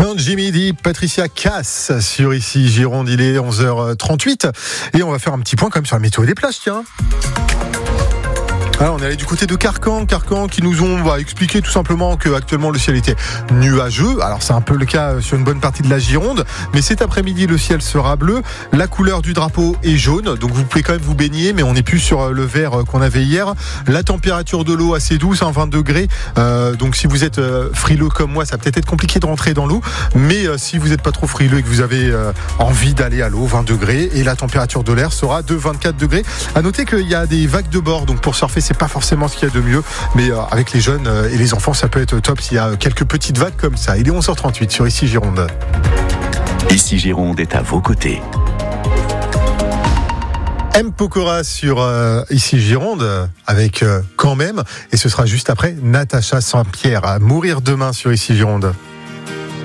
Jimmy Deep, Patricia Cass sur ici Gironde, il est 11h38 et on va faire un petit point quand même sur la météo des plages, tiens. Alors on est allé du côté de Carcan qui nous ont expliqué tout simplement que actuellement le ciel était nuageux. Alors c'est un peu le cas sur une bonne partie de la Gironde, mais cet après-midi le ciel sera bleu. La couleur du drapeau est jaune, donc vous pouvez quand même vous baigner, mais on n'est plus sur le vert qu'on avait hier. La température de l'eau assez douce, 20 degrés. Donc si vous êtes frileux comme moi, ça va peut-être être compliqué de rentrer dans l'eau, mais si vous n'êtes pas trop frileux et que vous avez envie d'aller à l'eau, 20 degrés, et la température de l'air sera de 24 degrés. À noter qu'il y a des vagues de bord, donc pour surfer c'est pas forcément ce qu'il y a de mieux, mais avec les jeunes et les enfants ça peut être top s'il y a quelques petites vagues comme ça. Il est 11h38 sur ici Gironde. Ici Gironde est à vos côtés. M. Pokora sur ici Gironde avec quand même, et ce sera juste après Natacha Saint-Pierre à mourir demain sur ici Gironde.